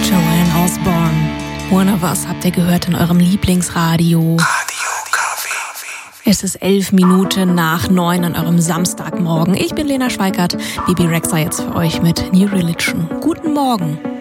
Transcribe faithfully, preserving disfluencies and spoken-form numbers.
Joanne Osborne. One of Us habt ihr gehört in eurem Lieblingsradio. Radio Kaffee. Es ist elf Minuten nach neun an eurem Samstagmorgen. Ich bin Lena Schweikart. Bibi Rexha jetzt für euch mit New Religion. Guten Morgen.